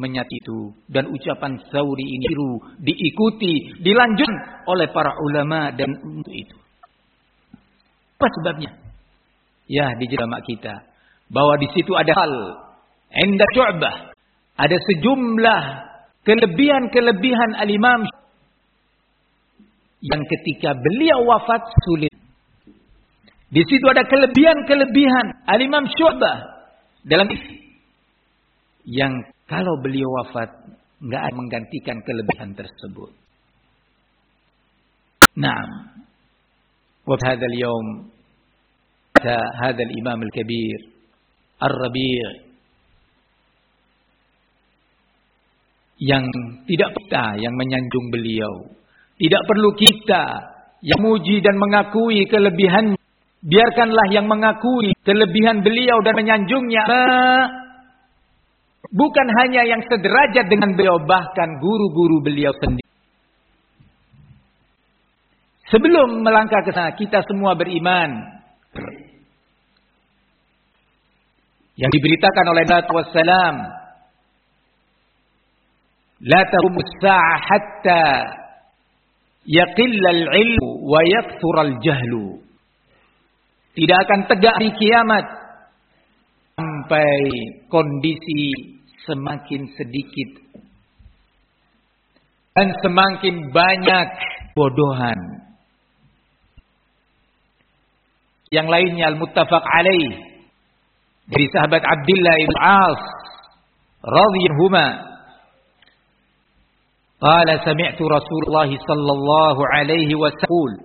menyati itu. Dan ucapan Tsauri ini diikuti, dilanjutkan oleh para ulama dan untuk itu. Apa sebabnya? Ya, di ulama kita. Bahwa di situ ada hal. Inda Syu'bah. Ada sejumlah kelebihan-kelebihan al-Imam yang ketika beliau wafat sulit. Di situ ada kelebihan-kelebihan al-Imam Syu'bah dalam yang kalau beliau wafat enggak akan menggantikan kelebihan tersebut. Naam. Wa hadha al-yawm hadha al-Imam al-Kabir Ar-Rabi' yang tidak kita yang menyanjung beliau. Tidak perlu kita yang muji dan mengakui kelebihan. Biarkanlah yang mengakui kelebihan beliau dan menyanjungnya. Bukan hanya yang sederajat dengan beliau, bahkan guru-guru beliau sendiri. Sebelum melangkah ke sana, kita semua beriman. Yang diberitakan oleh Nabi Wassalam. La taqumus sa'ah hatta yaqilla al-'ilmu wa yakthura al-jahlu. Tidak akan tegak hari kiamat sampai kondisi semakin sedikit dan semakin banyak bodohan. Yang lainnya al-muttafaq alaih dari sahabat Abdullah ibn As radhiyallahu anhu. Qala sami'tu Rasulullah sallallahu alaihi wasallam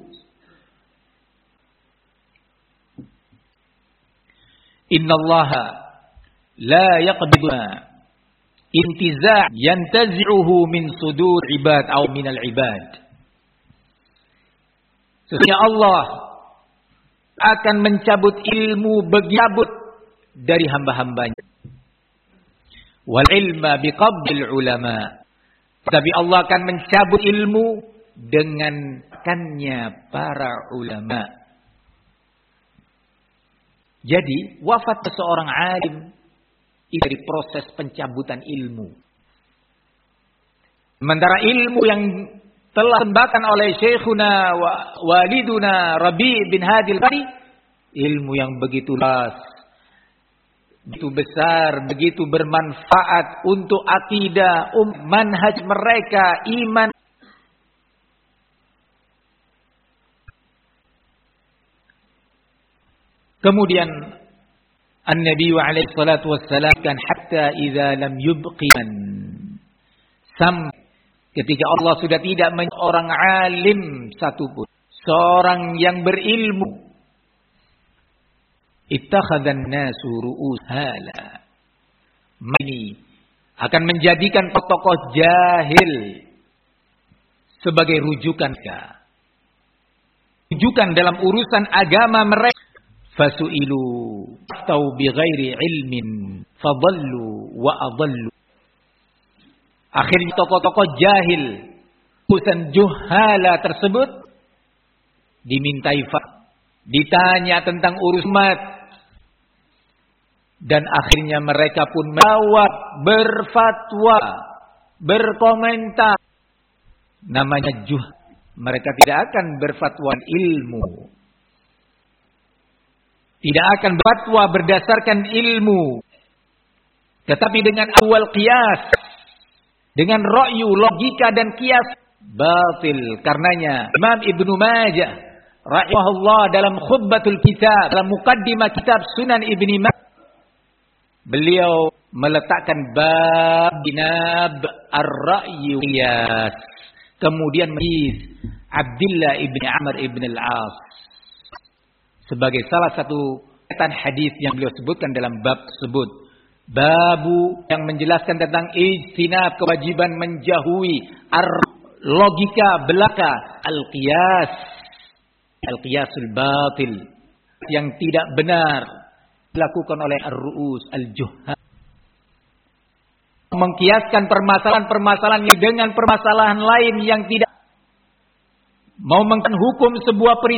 Inna Allah la yaqbidu intiza' yantazi'uhu min sudur ibad atau min al-ibad. Sesungguhnya Allah akan mencabut ilmu begabut dari hamba-hambanya. Wal ilma biqabdil ulama. Tapi Allah akan mencabut ilmu dengan kannya para ulama. Jadi wafat seorang alim itu dari proses pencabutan ilmu. Sementara ilmu yang telah ditambahkan oleh Syekhuna Waliduna Rabi' bin Hadil Qari, ilmu yang begitu luas, begitu besar, begitu bermanfaat untuk akidah, manhaj mereka, iman. Kemudian An-Nabi alaihi salatu wassalam kan hatta idza lam yubqiman, sampai ketika Allah sudah tidak orang alim satupun, seorang yang berilmu, ittakhadhan nasu ru'ushala. Ini akan menjadikan tokoh jahil sebagai rujukan dalam urusan agama mereka. Fasu'ilu tau bighairi ilmin fadallu wa adallu. Akhirnya tokoh-tokoh jahil, urusan juhala tersebut dimintai ditanya tentang urus umat, dan akhirnya mereka pun menjawab, berfatwa, berkomentar. Namanya mereka tidak akan berfatwa ilmu. Tidak akan berfatwa berdasarkan ilmu. Tetapi dengan awal qiyas, dengan ra'yu, logika dan qiyas, batil. Karenanya Imam Ibnu Majah rahimahullah dalam khutbatul kitab, dalam muqaddimah kitab Sunan Ibni Majah, beliau meletakkan bab binab ar-ra'yu qiyas. Kemudian hadis Abdullah ibn Amr ibn al-As sebagai salah satu hadis yang beliau sebutkan dalam bab tersebut. Babu yang menjelaskan tentang ijtinab, kewajiban menjauhi logika belaka, al-qiyasul batil, yang tidak benar dilakukan oleh ar-ru'us al-juhal. Mengkiaskan permasalahan-permasalahan dengan permasalahan lain yang tidak mau menghukum sebuah peristiwa